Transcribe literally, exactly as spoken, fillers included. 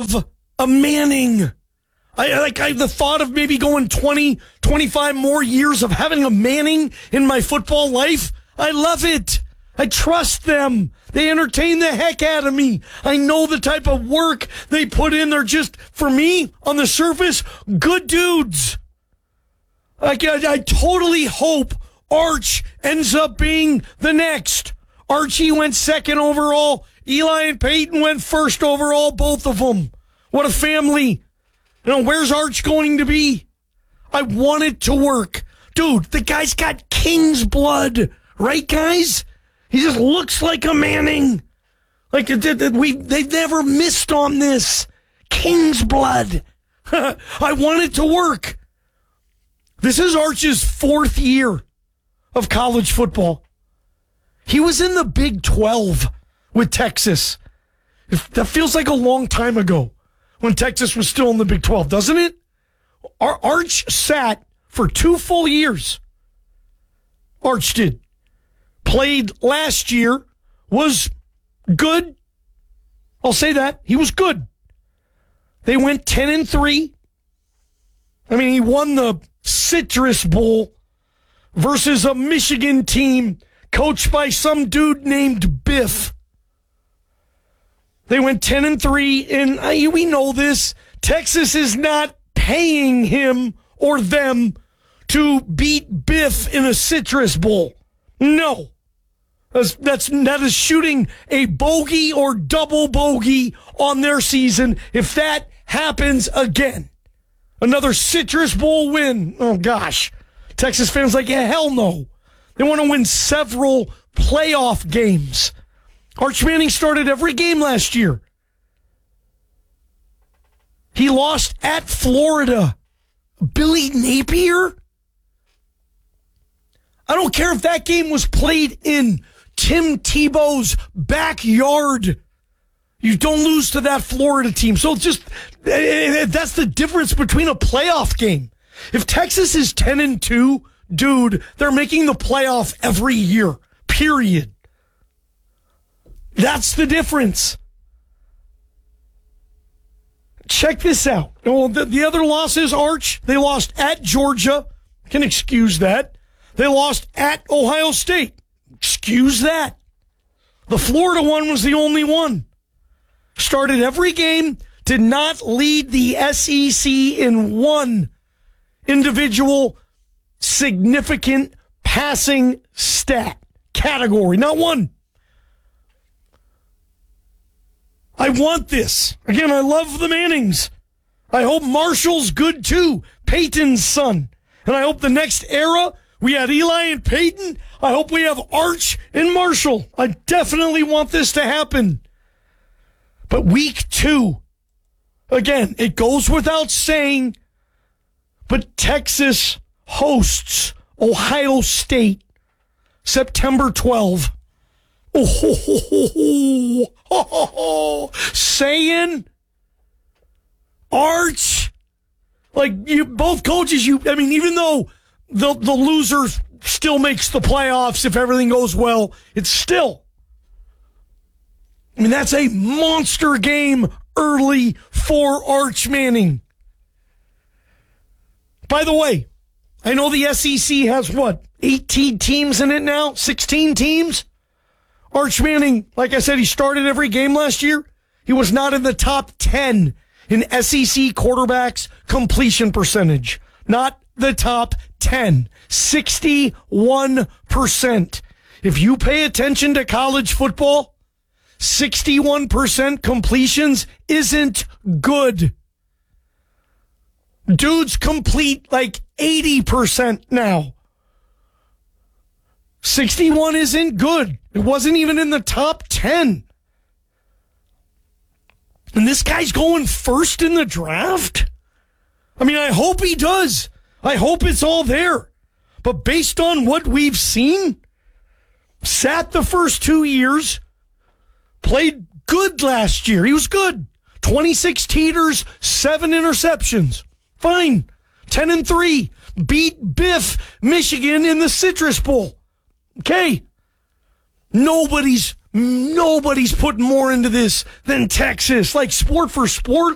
love a Manning. I like I, the thought of maybe going twenty, twenty-five more years of having a Manning in my football life. I love it. I trust them. They entertain the heck out of me. I know the type of work they put in. They're just, for me, on the surface, good dudes. Like, I, I totally hope Arch ends up being the next. Archie went second overall. Eli and Peyton went first overall, both of them. What a family. You know, where's Arch going to be? I want it to work. Dude, the guy's got king's blood. Right, guys? He just looks like a Manning. Like, we, they've never missed on this. King's blood. I want it to work. This is Arch's fourth year of college football. He was in the Big twelve with Texas. That feels like a long time ago when Texas was still in the Big twelve, doesn't it? Arch sat for two full years. Arch did. Played last year, was good. I'll say that. He was good. They went ten and three. I mean, he won the Citrus Bowl versus a Michigan team coached by some dude named Biff. They went ten and three, and uh, we know this. Texas is not paying him or them to beat Biff in a Citrus Bowl. No. That's, that's, that is shooting a bogey or double bogey on their season if that happens again. Another Citrus Bowl win. Oh, gosh. Texas fans like, yeah, hell no. They want to win several playoff games. Arch Manning started every game last year. He lost at Florida. Billy Napier? I don't care if that game was played in Tim Tebow's backyard. You don't lose to that Florida team. So just, that's the difference between a playoff game. If Texas is ten and two, dude, they're making the playoff every year. Period. That's the difference. Check this out. Well, the, the other losses, Arch, they lost at Georgia. Can excuse that. They lost at Ohio State. Excuse that. The Florida one was the only one. Started every game, did not lead the S E C in one individual significant passing stat category. Not one. I want this. Again, I love the Mannings. I hope Marshall's good too. Peyton's son. And I hope the next era, we had Eli and Peyton. I hope we have Arch and Marshall. I definitely want this to happen. But week two, again, it goes without saying, but Texas hosts Ohio State September twelfth. Oh, ho, ho, ho, ho, ho, ho, ho. Saying, Arch, like you, both coaches, you, I mean, even though the, the loser still makes the playoffs if everything goes well, it's still, I mean, that's a monster game early for Arch Manning. By the way, I know the S E C has, what, eighteen teams in it now? sixteen teams? Arch Manning, like I said, he started every game last year. He was not in the top ten in S E C quarterbacks completion percentage. Not the top ten. sixty-one percent. If you pay attention to college football, sixty-one percent completions isn't good. Dudes complete like eighty percent now. sixty-one isn't good. It wasn't even in the top ten. And this guy's going first in the draft? I mean, I hope he does. I hope it's all there. But based on what we've seen, sat the first two years, played good last year. He was good. twenty-six teeters, seven interceptions. Fine. ten and three. Beat Biff, Michigan in the Citrus Bowl. Okay. Nobody's nobody's putting more into this than Texas. Like sport for sport,